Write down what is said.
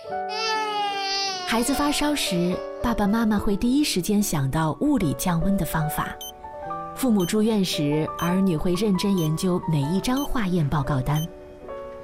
孩子发烧时，爸爸妈妈会第一时间想到物理降温的方法。父母住院时，儿女会认真研究每一张化验报告单。